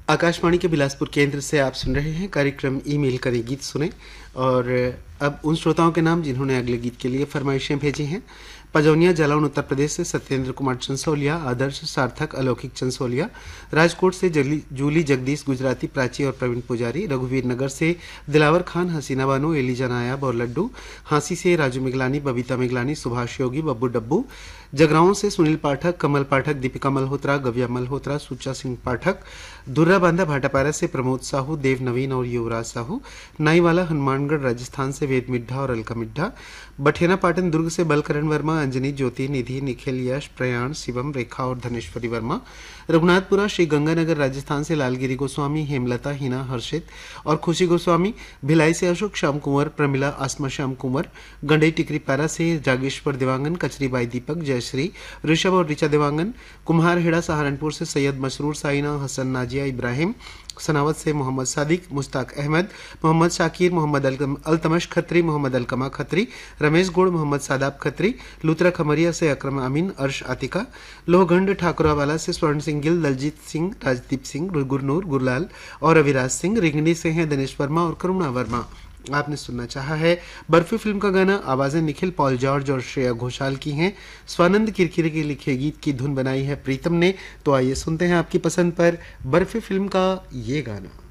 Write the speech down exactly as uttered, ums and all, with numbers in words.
आकाशवाणी के बिलासपुर केंद्र से आप सुन रहे हैं कार्यक्रम ईमेल करें गीत सुने। और अब उन श्रोताओं के नाम जिन्होंने अगले गीत के लिए फरमाइशें भेजी हैं। पजौनिया जालौन उत्तर प्रदेश से सत्येंद्र कुमार चंसोलिया, आदर्श सार्थक अलौकिक चंसोलिया, राजकोट से जली जूली जगदीश गुजराती प्राची और प्रवीण पुजारी, रघुवीर नगर से दिलावर खान, हसीना बानो, एलिजा नायाब और लड्डू, हांसी से राजू मिगलानी, बबीता मिगलानी, सुभाष योगी, बब्बू डब्बू, जगराओं से सुनील पाठक, कमल पाठक, दीपिका मल्होत्रा, गव्या मल्होत्रा, सुच्चा सिंह पाठक, दुर्रा बांधा भाटापारा से प्रमोद साहू, देव नवीन और युवराज साहू, नाईवाला हनुमानगढ़ राजस्थान से वेद मिड्ढा और अलका मिड्ढा, बठेना पाटन दुर्ग से बलकरण वर्मा, अंजनी, ज्योति, निधि, निखिल, यश, प्रयाण, शिवम, रेखा और धनेश्वरी वर्मा, रघुनाथपुरा श्री गंगानगर राजस्थान से लालगिरी गोस्वामी, हेमलता, हिना, हर्षित और खुशी गोस्वामी, भिलाई से अशोक श्याम कुंवर, प्रमिला, आसमा श्याम कुंवर, गंडई टिकरी पैरा से जागेश्वर देवांगन, कचरीबाई दीपक, जयश्री, ऋषभ और ऋचा देवांगन, कुम्हार हेड़ा सहारनपुर से सैयद मसरूर साइना, हसन, नाजिया, इब्राहिम, सनावत से मोहम्मद सादिक, मुश्ताक अहमद, मोहम्मद शाकिर, मोहम्मद अल्तमश खत्री, मोहम्मद अलकमा खत्री, रमेश गोड़, मोहम्मद सादाब खत्री, लुत्रा खमरिया से अकरम अमीन, अर्श आतिका, लोहगंड ठाकुरावाला से स्वर्ण सिंह गिल, दलजीत सिंह, राजदीप सिंह, गुरनूर, गुरलाल और अविराज सिंह, रिंगनी से हैं दिनेश वर्मा और करुणा वर्मा। आपने सुनना चाहा है बर्फी फिल्म का गाना। आवाजें निखिल, पॉल जॉर्ज और श्रेया घोषाल की हैं। स्वानंद किरकिरे के लिखे गीत की धुन बनाई है प्रीतम ने। तो आइए सुनते हैं आपकी पसंद पर बर्फी फिल्म का ये गाना।